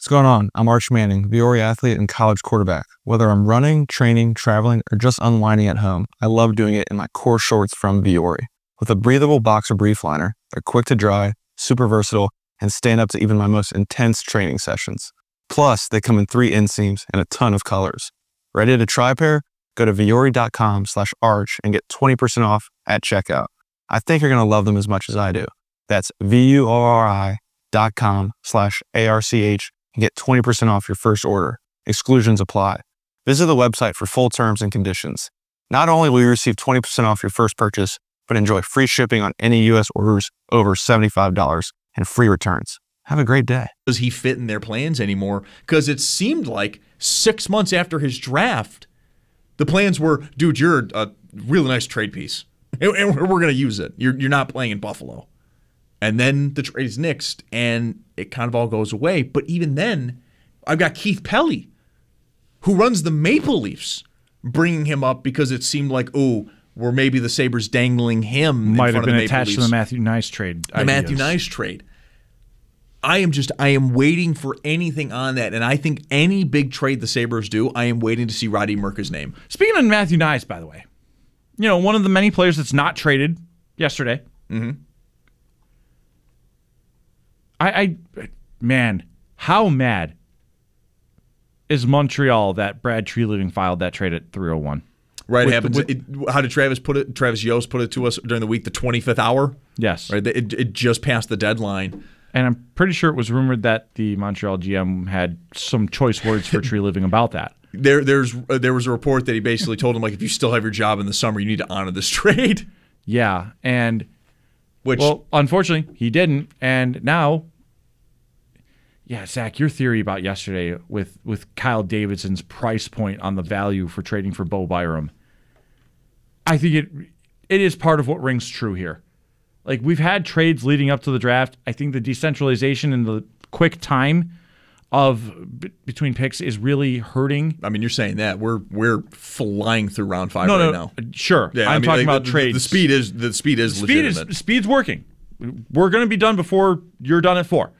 What's going on? I'm Arch Manning, Viore athlete and college quarterback. Whether I'm running, training, traveling, or just unwinding at home, I love doing it in my core shorts from Viore. With a breathable boxer brief liner, they're quick to dry, super versatile, and stand up to even my most intense training sessions. Plus, they come in 3 inseams and a ton of colors. Ready to try a pair? Go to viore.com/arch and get 20% off at checkout. I think you're going to love them as much as I do. That's viore.com/arch and get 20% off your first order. Exclusions apply. Visit the website for full terms and conditions. Not only will you receive 20% off your first purchase, but enjoy free shipping on any U.S. orders over $75 and free returns. Have a great day. Does he fit in their plans anymore? Because it seemed like 6 months after his draft, the plans were, dude, you're a really nice trade piece, and we're going to use it. You're not playing in Buffalo. And then the trade is nixed, and it kind of all goes away. But even then, I've got Keith Pelly, who runs the Maple Leafs, bringing him up because it seemed like, were maybe the Sabres dangling him might in front have been of the Maple attached Leafs. to the Matthew Nice trade. The Matthew Nice trade. I am waiting for anything on that, and I think any big trade the Sabres do, I am waiting to see Roddy Merker's name. Speaking of Matthew Nice, by the way, one of the many players that's not traded yesterday. Mm-hmm. Man, how mad is Montreal that Brad Treliving filed that trade at 3:01? Right, how did Travis put it? Travis Yost put it to us during the week, the 25th hour? Yes. Right, it just passed the deadline. And I'm pretty sure it was rumored that the Montreal GM had some choice words for Treliving about that. There was a report that he basically told him, like, if you still have your job in the summer, you need to honor this trade. Yeah, and unfortunately, he didn't. And now, Zach, your theory about yesterday with Kyle Davidson's price point on the value for trading for Bo Byram, I think it is part of what rings true here. Like, we've had trades leading up to the draft. I think the decentralization and the quick time between picks is really hurting. I mean, you're saying that we're flying through round 5 now. Sure. Yeah, I'm talking about trades. The speed is legitimate. Speed's working. We're going to be done before you're done at 4.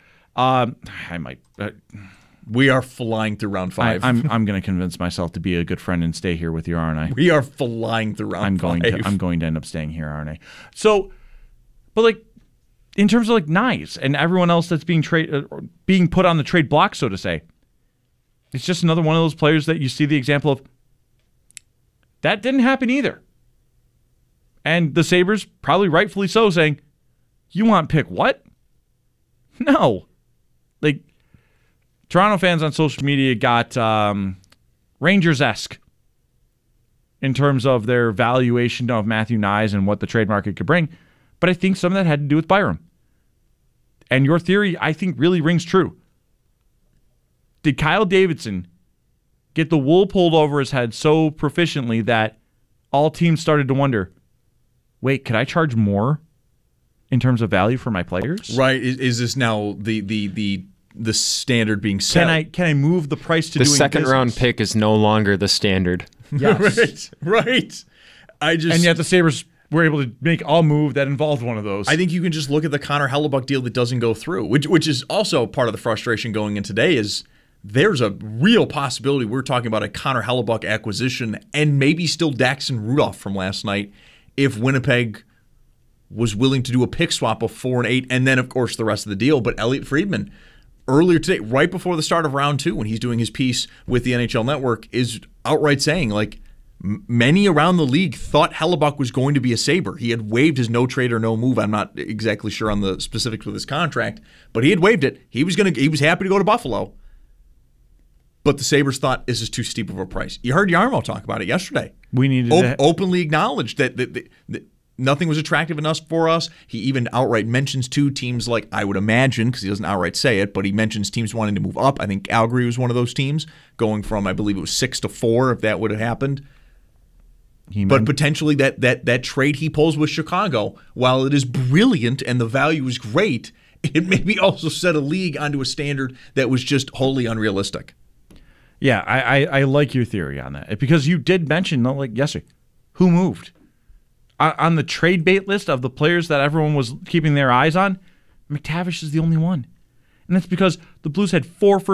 We are flying through round 5. I'm going to convince myself to be a good friend and stay here with you, aren't I? We are flying through round 5. I'm going to end up staying here, aren't I? So, but in terms of Nice and everyone else that's being put on the trade block, so to say, it's just another one of those players that you see the example of. That didn't happen either. And the Sabres, probably rightfully so, saying, "You want pick what?" No. Toronto fans on social media got Rangers-esque in terms of their valuation of Matthew Nyes and what the trade market could bring. But I think some of that had to do with Byram. And your theory, I think, really rings true. Did Kyle Davidson get the wool pulled over his head so proficiently that all teams started to wonder, wait, could I charge more in terms of value for my players? Right. Is this now the standard being set? Can I move the price to the doing second business? round pick is no longer the standard. Yes. Right. And yet the Sabres were able to make a move that involved one of those. I think you can just look at the Connor Hellebuyck deal that doesn't go through, which is also part of the frustration going in today is there's a real possibility we're talking about a Connor Hellebuyck acquisition and maybe still Daxton Rudolph from last night if Winnipeg was willing to do a pick swap of 4 and 8 and then, of course, the rest of the deal. But Elliot Friedman, earlier today, right before the start of round 2, when he's doing his piece with the NHL Network, is outright saying, many around the league thought Hellebuyck was going to be a Sabre. He had waived his no trade or no move. I'm not exactly sure on the specifics with his contract, but he had waived it. He was happy to go to Buffalo. But the Sabres thought this is too steep of a price. You heard Jarmo talk about it yesterday. We needed openly acknowledged that nothing was attractive enough for us. He even outright mentions 2 teams, like I would imagine, because he doesn't outright say it, but he mentions teams wanting to move up. I think Calgary was one of those teams, going from, I believe it was 6 to 4, if that would have happened. But potentially that trade he pulls with Chicago, while it is brilliant and the value is great, it maybe also set a league onto a standard that was just wholly unrealistic. Yeah, I like your theory on that. Because you did mention, yesterday, who moved? On the trade bait list of the players that everyone was keeping their eyes on, McTavish is the only one. And that's because the Blues had 4